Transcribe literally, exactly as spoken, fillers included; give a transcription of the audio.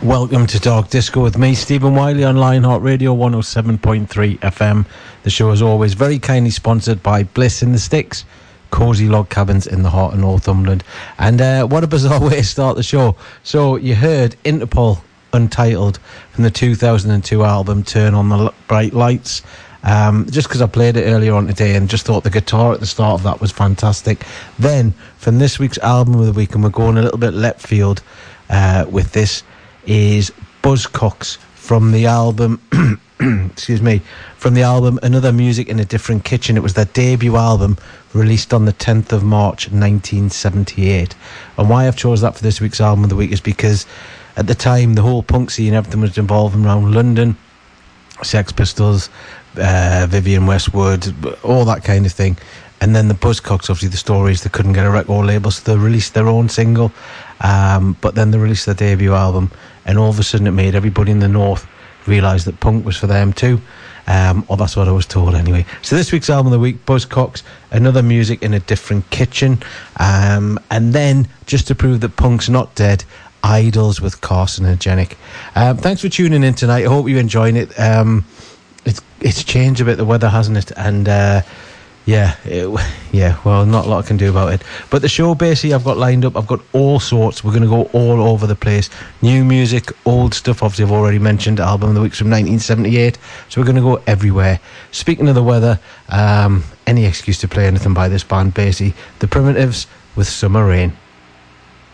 Welcome to Dark Disco with me, Stephen Wiley, on Lionheart Radio one oh seven point three F M. The show is always very kindly sponsored by Bliss in the Sticks, cosy log cabins in the heart of Northumberland. And uh, what a bizarre way to start the show. So you heard Interpol, Untitled, from the two thousand two album Turn on the Bright Lights. Um, just because I played it earlier on today and just thought the guitar at the start of that was fantastic. Then, from this week's album of the week, and we're going a little bit left field uh, with this, is Buzzcocks from the album excuse me from the album Another Music in a Different Kitchen. It was their debut album, released on the tenth of March nineteen seventy-eight. And why I've chose that for this week's album of the week is because at the time the whole punk scene, everything was involving around London, Sex Pistols, uh, Vivienne Westwood, all that kind of thing. And then the Buzzcocks, obviously the stories, they couldn't get a record label, so they released their own single, um, but then they released their debut album, and all of a sudden it made everybody in the north realise that punk was for them too, um, or that's what I was told anyway. So this week's album of the week, Buzzcocks, Another Music in a Different Kitchen, um, and then, just to prove that punk's not dead, Idols with Carcinogenic. Um, thanks for tuning in tonight. I hope you're enjoying it. Um, it's it's changed a bit, the weather, hasn't it? And uh, yeah, it, yeah. Well, not a lot I can do about it. But the show, basically, I've got lined up. I've got all sorts. We're going to go all over the place. New music, old stuff. Obviously, I've already mentioned album of the week from nineteen seventy-eight. So we're going to go everywhere. Speaking of the weather, um, any excuse to play anything by this band, basically, The Primitives with Summer Rain.